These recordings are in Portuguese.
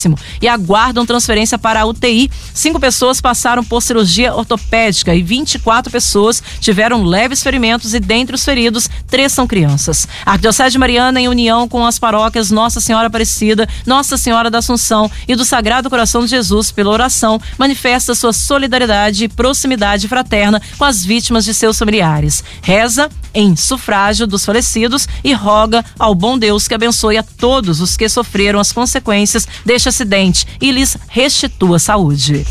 e aguardam transferência para a UTI. 5 pessoas passaram por cirurgia ortopédica e 24 pessoas tiveram leves ferimentos, e dentre os feridos, 3 são crianças. A Arquidiocese de Mariana, em união com as paróquias Nossa Senhora Aparecida, Nossa Senhora da Assunção e do Sagrado Coração de Jesus, pela oração, manifesta sua solidariedade e proximidade fraterna com as vítimas de seus familiares. Reza em sufrágio dos falecidos e roga ao bom Deus que abençoe a todos os que sofreram as consequências deste acidente e lhes restitua saúde.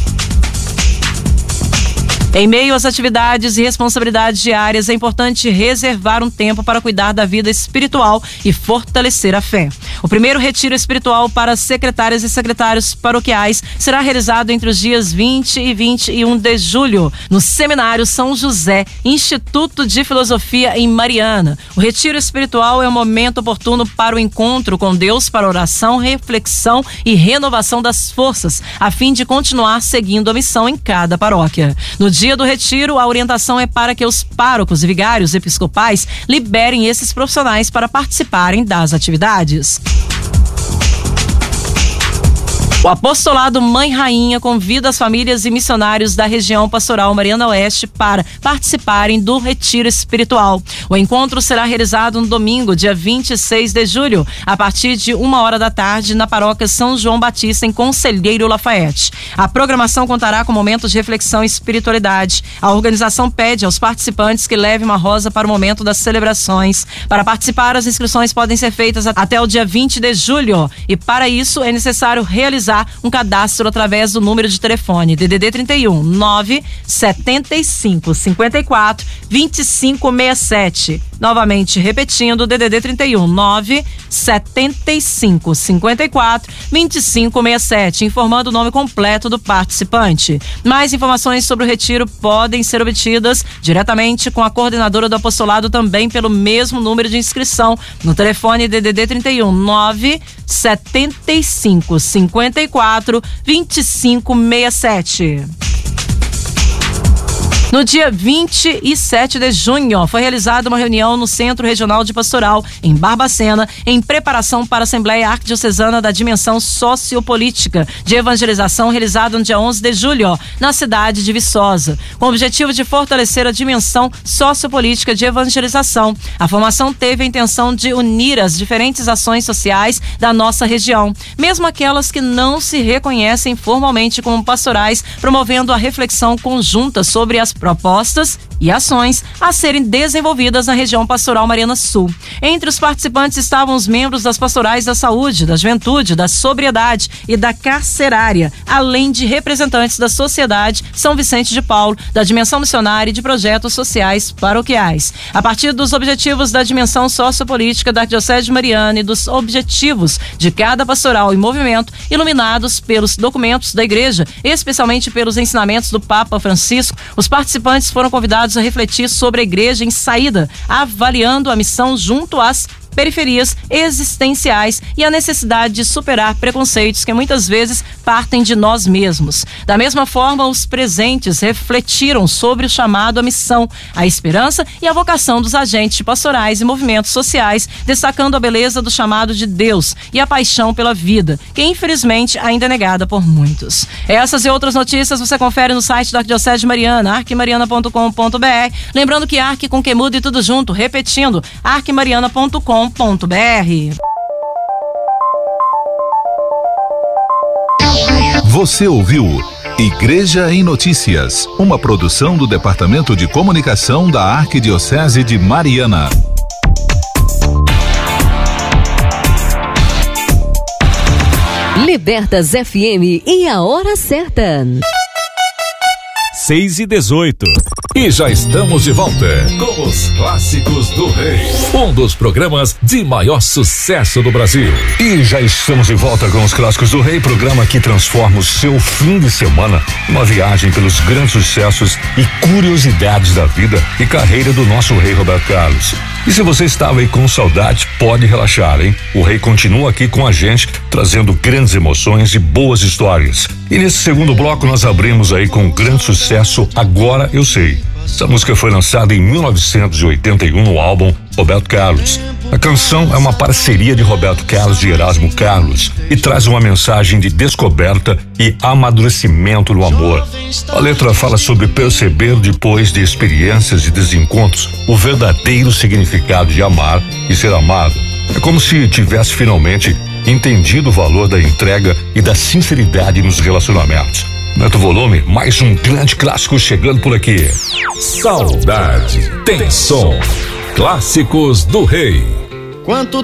Em meio às atividades e responsabilidades diárias, é importante reservar um tempo para cuidar da vida espiritual e fortalecer a fé. O primeiro retiro espiritual para secretárias e secretários paroquiais será realizado entre os dias 20 e 21 de julho, no Seminário São José, Instituto de Filosofia em Mariana. O retiro espiritual é um momento oportuno para o encontro com Deus, para oração, reflexão e renovação das forças, a fim de continuar seguindo a missão em cada paróquia. No dia do retiro, a orientação é para que os párocos e vigários episcopais liberem esses profissionais para participarem das atividades. O apostolado Mãe Rainha convida as famílias e missionários da região pastoral Mariana Oeste para participarem do retiro espiritual. O encontro será realizado no domingo, dia 26 de julho, a partir de 1h da tarde, na paróquia São João Batista, em Conselheiro Lafayette. A programação contará com momentos de reflexão e espiritualidade. A organização pede aos participantes que levem uma rosa para o momento das celebrações. Para participar, as inscrições podem ser feitas até o dia 20 de julho e, para isso, é necessário realizar um cadastro através do número de telefone DDD 31 975 54 2567. Novamente repetindo, DDD 31 975 54 2567, informando o nome completo do participante. Mais informações sobre o retiro podem ser obtidas diretamente com a coordenadora do apostolado, também pelo mesmo número de inscrição, no telefone DDD 31 975 54 2567. No dia 27 de junho, foi realizada uma reunião no Centro Regional de Pastoral, em Barbacena, em preparação para a Assembleia Arquidiocesana da Dimensão Sociopolítica de Evangelização, realizada no dia 11 de julho, na cidade de Viçosa. Com o objetivo de fortalecer a dimensão sociopolítica de evangelização, a formação teve a intenção de unir as diferentes ações sociais da nossa região, mesmo aquelas que não se reconhecem formalmente como pastorais, promovendo a reflexão conjunta sobre as propostas e ações a serem desenvolvidas na região pastoral Mariana Sul. Entre os participantes estavam os membros das pastorais da saúde, da juventude, da sobriedade e da carcerária, além de representantes da sociedade São Vicente de Paulo, da dimensão missionária e de projetos sociais paroquiais. A partir dos objetivos da dimensão sociopolítica da Arquidiocese de Mariana e dos objetivos de cada pastoral e movimento, iluminados pelos documentos da Igreja, especialmente pelos ensinamentos do Papa Francisco, os participantes foram convidados a refletir sobre a Igreja em saída, avaliando a missão junto às periferias existenciais e a necessidade de superar preconceitos que muitas vezes partem de nós mesmos. Da mesma forma, os presentes refletiram sobre o chamado à missão, a esperança e a vocação dos agentes pastorais e movimentos sociais, destacando a beleza do chamado de Deus e a paixão pela vida, que infelizmente ainda é negada por muitos. Essas e outras notícias você confere no site da Arquidiocese de Mariana, arquimariana.com.br. Lembrando que arque com que muda e tudo junto, repetindo, arquimariana.com.br. Você ouviu Igreja em Notícias, uma produção do Departamento de Comunicação da Arquidiocese de Mariana. Libertas FM e a hora certa. 6h18. E já estamos de volta com os Clássicos do Rei, um dos programas de maior sucesso do Brasil. E já estamos de volta com os Clássicos do Rei, programa que transforma o seu fim de semana numa viagem pelos grandes sucessos e curiosidades da vida e carreira do nosso rei Roberto Carlos. E se você estava aí com saudade, pode relaxar, hein? O rei continua aqui com a gente, trazendo grandes emoções e boas histórias. E nesse segundo bloco nós abrimos aí com um grande sucesso, Agora Eu Sei. Essa música foi lançada em 1981 no álbum Roberto Carlos. A canção é uma parceria de Roberto Carlos e Erasmo Carlos e traz uma mensagem de descoberta e amadurecimento no amor. A letra fala sobre perceber, depois de experiências e desencontros, o verdadeiro significado de amar e ser amado. É como se tivesse finalmente entendido o valor da entrega e da sinceridade nos relacionamentos. Aumenta o volume, mais um grande clássico chegando por aqui. Saudade tem som. Clássicos do Rei. Quanto